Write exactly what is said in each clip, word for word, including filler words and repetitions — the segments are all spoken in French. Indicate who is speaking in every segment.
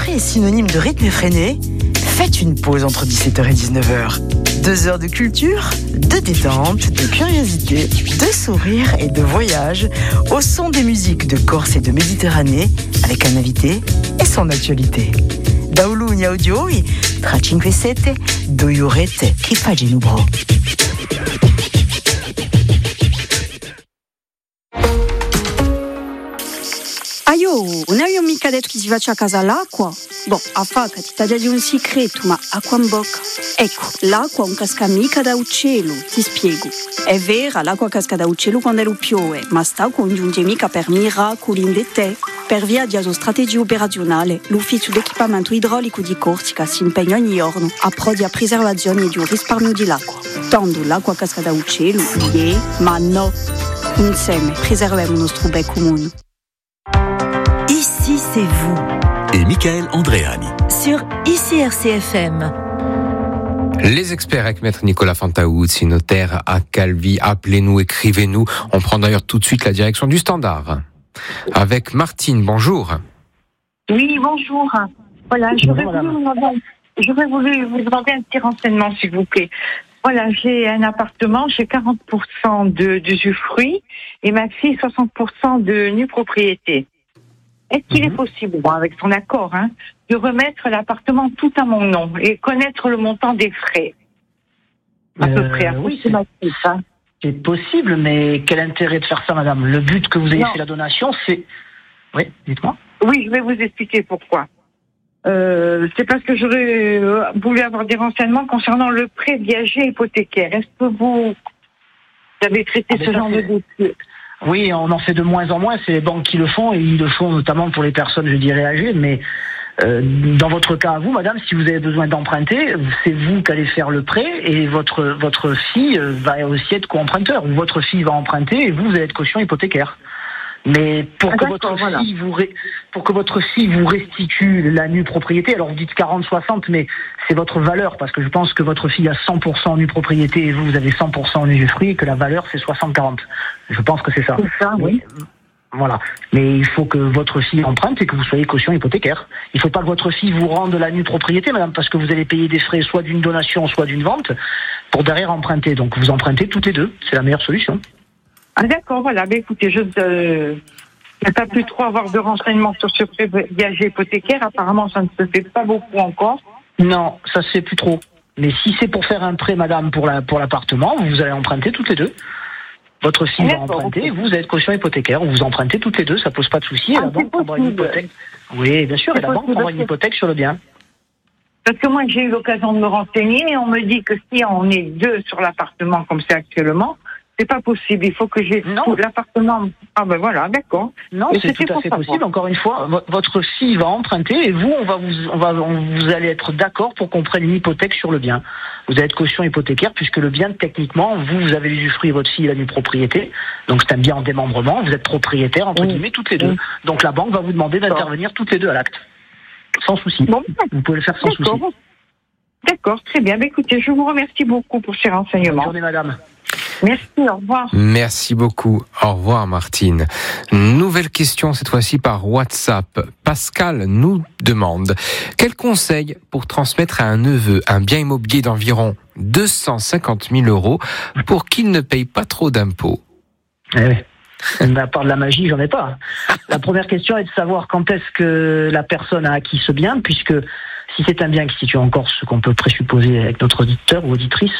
Speaker 1: l'esprit est synonyme de rythme effréné, faites une pause entre dix-sept heures et dix-neuf heures. Deux heures de culture, de détente, de curiosité, de sourire et de voyage au son des musiques de Corse et de Méditerranée avec un invité et son actualité. Da Ulunia Audio, tra cinque sette, due orette, che fa Genubro.
Speaker 2: Ah io, non avevo mica detto che si faccia a casa l'acqua? Boh, a facca, ti taglia di un segreto, ma acqua in bocca. Ecco, l'acqua non casca mica da uccello, ti spiego. È vera, l'acqua casca da uccello quando lo piove, ma sta non giunge mica per miracoli in te. Per via di una strategia operazionale, l'ufficio d'equipamento idraulico di Corsica si impegna ogni giorno a pro di preservazione e di un risparmio di l'acqua. Tanto l'acqua casca da uccello, yeah, ma no. Insieme preserviamo il nostro bel comune.
Speaker 3: Ici, c'est vous.
Speaker 4: Et Michael Andréani.
Speaker 3: Sur I C R C F M.
Speaker 5: Les experts avec maître Nicolas Fantauzzi, notaire à Calvi. Appelez-nous, écrivez-nous. On prend d'ailleurs tout de suite la direction du standard. Avec Martine, bonjour.
Speaker 6: Oui, bonjour. Voilà, j'aurais voulu, vous demander, j'aurais voulu vous demander un petit renseignement, s'il vous plaît. Voilà, j'ai un appartement, j'ai quarante pour cent de d'usufruit et ma fille soixante pour cent de nue propriété. Est-ce qu'il mmh. est possible, bon, avec son accord, hein, de remettre l'appartement tout à mon nom et connaître le montant des frais à
Speaker 7: euh,
Speaker 6: peu près.
Speaker 7: Oui, c'est, hein. c'est possible, mais quel intérêt de faire ça, madame? Le but que vous ayez non. fait la donation, c'est... Oui, dites-moi.
Speaker 6: Oui, je vais vous expliquer pourquoi. Euh, c'est parce que j'aurais voulu avoir des renseignements concernant le prêt viager hypothécaire. Est-ce que vous avez traité ah, ce genre de dossier?
Speaker 7: Oui, on en fait de moins en moins, c'est les banques qui le font, et ils le font notamment pour les personnes, je dirais, âgées, mais euh, dans votre cas à vous, madame, si vous avez besoin d'emprunter, c'est vous qui allez faire le prêt, et votre votre fille va aussi être co-emprunteur, ou votre fille va emprunter, et vous, vous allez être caution hypothécaire. Mais pour, ah, que votre voilà. fille vous ré... pour que votre fille vous restitue la nue propriété, alors vous dites quarante soixante, mais c'est votre valeur, parce que je pense que votre fille a cent pour cent en nue propriété et vous, vous avez cent pour cent en usufruit, et que la valeur c'est soixante quarante. Je pense que c'est ça.
Speaker 6: C'est ça, oui.
Speaker 7: Mais, voilà. Mais il faut que votre fille emprunte et que vous soyez caution hypothécaire. Il ne faut pas que votre fille vous rende la nue propriété, madame, parce que vous allez payer des frais soit d'une donation, soit d'une vente, pour derrière emprunter. Donc vous empruntez toutes les deux. C'est la meilleure solution.
Speaker 6: Ah d'accord, voilà. Mais écoutez, je euh, n'ai pas pu trop avoir de renseignements sur ce prêt viager hypothécaire. Apparemment, ça ne se fait pas beaucoup encore.
Speaker 7: Non, ça se fait plus trop. Mais si c'est pour faire un prêt, madame, pour la pour l'appartement, vous allez emprunter toutes les deux. Votre fille ah, va emprunter, okay. Vous allez être caution hypothécaire, vous empruntez toutes les deux, ça pose pas de souci.
Speaker 6: Ah,
Speaker 7: et la banque prendra une hypothèque. Oui, bien sûr, c'est et la banque prendra une hypothèque sur le bien.
Speaker 6: Parce que moi, j'ai eu l'occasion de me renseigner et on me dit que si on est deux sur l'appartement comme c'est actuellement, c'est pas possible. Il faut que j'ai tout l'appartement. Ah ben voilà, d'accord.
Speaker 7: Non, et c'est tout à fait possible. Encore une fois, votre fille va emprunter et vous, on va vous, on va, on, vous allez être d'accord pour qu'on prenne une hypothèque sur le bien. Vous allez être caution hypothécaire puisque le bien, techniquement, vous, vous avez l'usufruit, votre fille la nue propriété. Donc c'est un bien en démembrement. Vous êtes propriétaire entre mmh. guillemets toutes les deux. Mmh. Donc la banque va vous demander d'intervenir toutes les deux à l'acte, sans souci. Bon, vous pouvez le faire sans souci.
Speaker 6: D'accord, très bien. Écoutez, je vous remercie beaucoup pour ces renseignements.
Speaker 7: Bonne journée, madame.
Speaker 6: Merci, au revoir.
Speaker 5: Merci beaucoup. Au revoir, Martine. Nouvelle question, cette fois-ci par WhatsApp. Pascal nous demande quel conseil pour transmettre à un neveu un bien immobilier d'environ deux cent cinquante mille euros pour qu'il ne paye pas trop d'impôts.
Speaker 7: Eh oui. À part de la magie, j'en ai pas. La première question est de savoir quand est-ce que la personne a acquis ce bien, puisque si c'est un bien qui se situe en Corse, ce qu'on peut présupposer avec notre auditeur ou auditrice,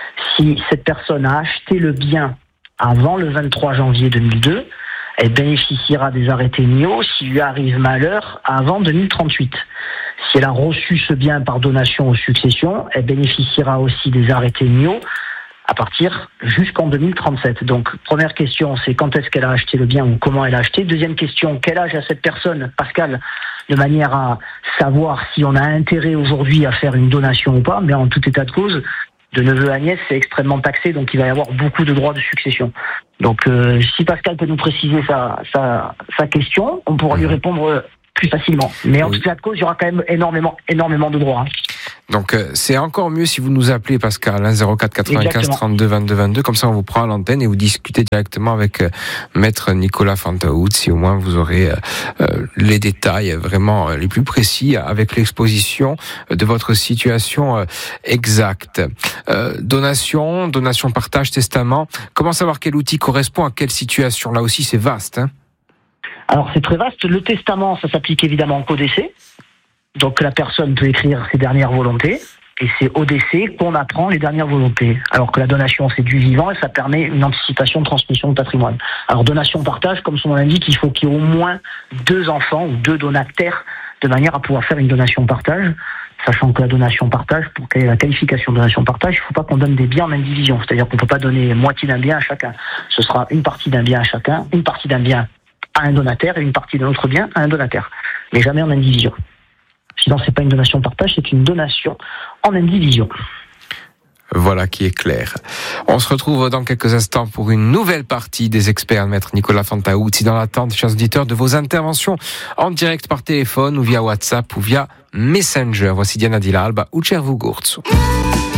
Speaker 7: si cette personne a acheté le bien avant le vingt-trois janvier deux mille deux, elle bénéficiera des arrêtés N I O s'il lui arrive malheur avant deux mille trente-huit. Si elle a reçu ce bien par donation ou succession, elle bénéficiera aussi des arrêtés N I O à partir jusqu'en deux mille trente-sept. Donc, première question, c'est quand est-ce qu'elle a acheté le bien ou comment elle a acheté. Deuxième question, quel âge a cette personne, Pascal, de manière à savoir si on a intérêt aujourd'hui à faire une donation ou pas. Mais en tout état de cause, de neveu à nièce, c'est extrêmement taxé, donc il va y avoir beaucoup de droits de succession. Donc, euh, si Pascal peut nous préciser sa, sa, sa question, on pourra lui répondre plus facilement. Mais en tout état de cause, il y aura quand même énormément, énormément de droits. Hein.
Speaker 5: Donc euh, c'est encore mieux si vous nous appelez, Pascal, hein, zéro quatre quatre-vingt-quinze trente-deux vingt-deux vingt-deux, comme ça on vous prend à l'antenne et vous discutez directement avec euh, maître Nicolas Fantaout, si au moins vous aurez euh, euh, les détails vraiment euh, les plus précis avec l'exposition de votre situation euh, exacte. Euh, donation, donation, partage, testament, comment savoir quel outil correspond à quelle situation? Là aussi c'est vaste. Hein.
Speaker 7: Alors c'est très vaste. Le testament, ça s'applique évidemment qu'au décès. Donc la personne peut écrire ses dernières volontés, et c'est au décès qu'on apprend les dernières volontés. Alors que la donation, c'est du vivant, et ça permet une anticipation de transmission de patrimoine. Alors donation-partage, comme son nom l'indique, il faut qu'il y ait au moins deux enfants ou deux donataires, de manière à pouvoir faire une donation-partage, sachant que la donation-partage, pour quelle est la qualification de donation-partage, il ne faut pas qu'on donne des biens en indivision. C'est-à-dire qu'on ne peut pas donner moitié d'un bien à chacun. Ce sera une partie d'un bien à chacun, une partie d'un bien à un donataire, et une partie d'un autre bien à un donataire. Mais jamais en indivision. Sinon, c'est pas une donation partage, c'est une donation en indivision.
Speaker 5: Voilà qui est clair. On se retrouve dans quelques instants pour une nouvelle partie des experts, maître Nicolas Fantaout. Si dans l'attente, chers auditeurs, de vos interventions en direct par téléphone ou via WhatsApp ou via Messenger. Voici Diana Dila Alba, Ucer Vugurzu.